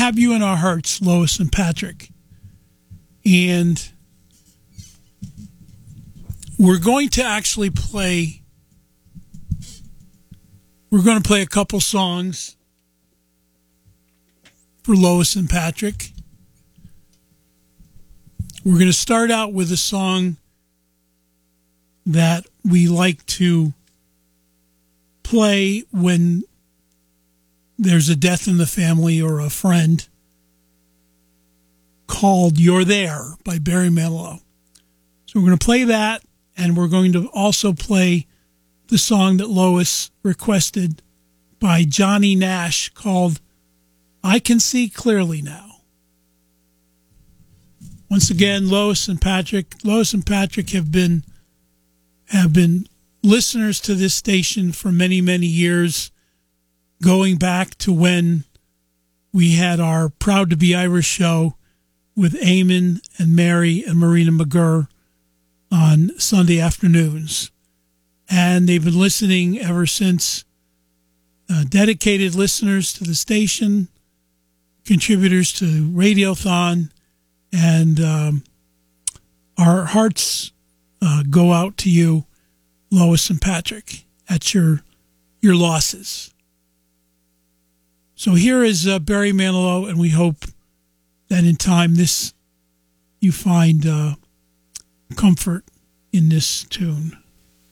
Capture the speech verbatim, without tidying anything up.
have you in our hearts, Lois and Patrick. And we're going to actually play, we're going to play a couple songs for Lois and Patrick. We're going to start out with a song that we like to play when there's a death in the family or a friend, called You're There by Barry Manilow. So we're going to play that, and we're going to also play the song that Lois requested by Johnny Nash called I Can See Clearly Now. Once again, Lois and Patrick. Lois and Patrick have been have been listeners to this station for many, many years, going back to when we had our Proud to be Irish show with Eamon and Mary and Marina McGurr on Sunday afternoons. And they've been listening ever since. Uh, dedicated listeners to the station, contributors to Radiothon, and um, our hearts uh, go out to you, Lois and Patrick, at your your losses. So here is uh, Barry Manilow, and we hope that in time this you find uh, comfort in this tune.